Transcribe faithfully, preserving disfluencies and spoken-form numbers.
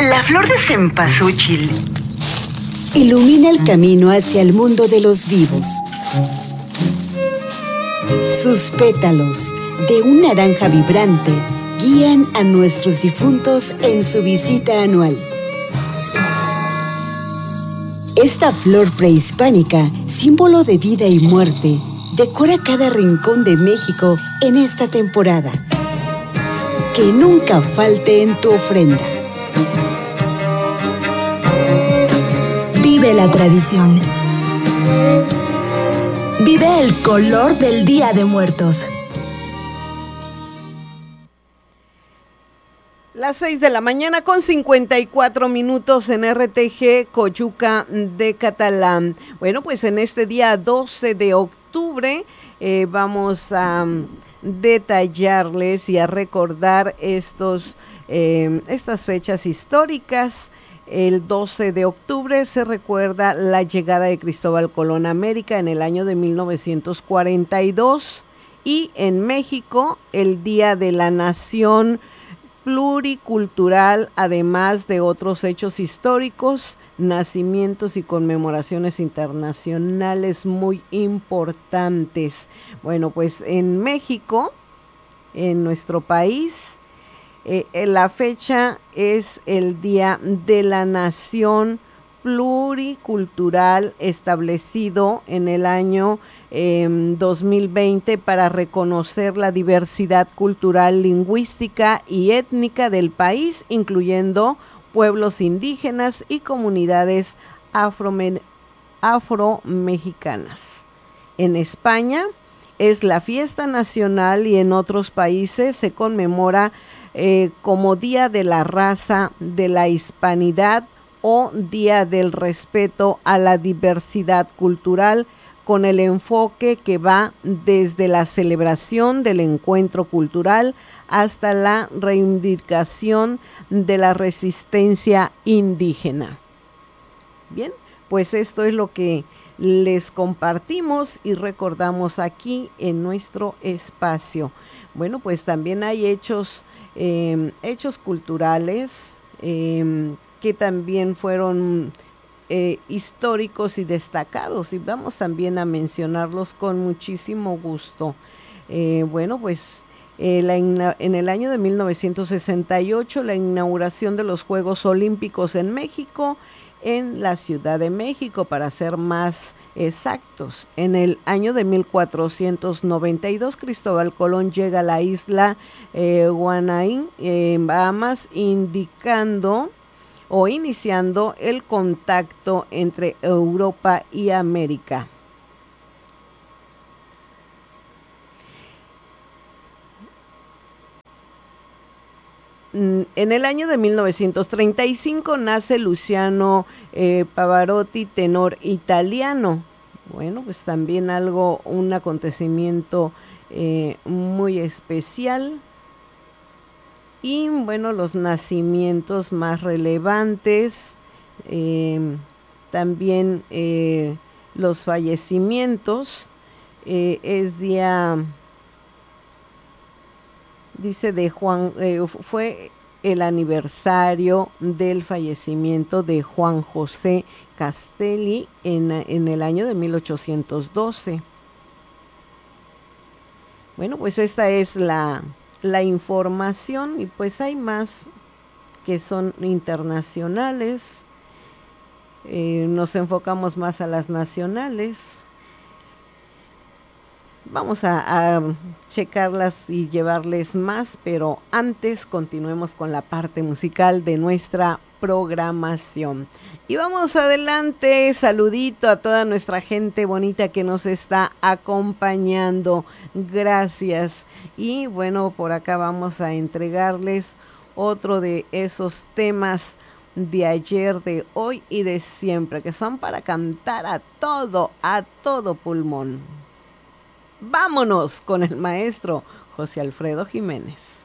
La flor de cempasúchil ilumina el camino hacia el mundo de los vivos. Sus pétalos, de un naranja vibrante, guían a nuestros difuntos en su visita anual. Esta flor prehispánica, símbolo de vida y muerte, decora cada rincón de México en esta temporada. Que nunca falte en tu ofrenda. Vive la tradición. Vive el color del Día de Muertos. Las seis de la mañana con cincuenta y cuatro minutos en R T G Coyuca de Catalán. Bueno, pues en este día doce de octubre eh, vamos a um, detallarles y a recordar estos, eh, estas fechas históricas. El doce de octubre se recuerda la llegada de Cristóbal Colón a América en el año de mil novecientos cuarenta y dos, y en México el Día de la Nación Pluricultural, además de otros hechos históricos, nacimientos y conmemoraciones internacionales muy importantes. Bueno, pues en México, en nuestro país, Eh, la fecha es el Día de la Nación Pluricultural, establecido en el año eh, dos mil veinte para reconocer la diversidad cultural, lingüística y étnica del país, incluyendo pueblos indígenas y comunidades afro- afromexicanas. En España es la fiesta nacional y en otros países se conmemora Eh, como Día de la Raza de la Hispanidad o Día del Respeto a la Diversidad Cultural, con el enfoque que va desde la celebración del encuentro cultural hasta la reivindicación de la resistencia indígena. Bien, pues esto es lo que les compartimos y recordamos aquí en nuestro espacio. Bueno, pues también hay hechos Eh, hechos culturales eh, que también fueron eh, históricos y destacados, y vamos también a mencionarlos con muchísimo gusto. Eh, bueno, pues eh, la en el año de mil novecientos sesenta y ocho, la inauguración de los Juegos Olímpicos en México, en la Ciudad de México, para ser más exactos. En el año de mil cuatrocientos noventa y dos, Cristóbal Colón llega a la isla eh, Guanaín, eh, en Bahamas, indicando o iniciando el contacto entre Europa y América. En el año de mil novecientos treinta y cinco nace Luciano eh, Pavarotti, tenor italiano. Bueno, pues también algo, un acontecimiento eh, muy especial. Y bueno, los nacimientos más relevantes, eh, también eh, los fallecimientos, eh, es día... Dice de Juan, eh, fue el aniversario del fallecimiento de Juan José Castelli en, en el año de mil ochocientos doce. Bueno, pues esta es la, la información, y pues hay más que son internacionales. Eh, nos enfocamos más a las nacionales. Vamos a, a checarlas y llevarles más, pero antes continuemos con la parte musical de nuestra programación. Y vamos adelante, saludito a toda nuestra gente bonita que nos está acompañando. Gracias. Y bueno, por acá vamos a entregarles otro de esos temas de ayer, de hoy y de siempre, que son para cantar a todo, a todo pulmón. Vámonos con el maestro José Alfredo Jiménez.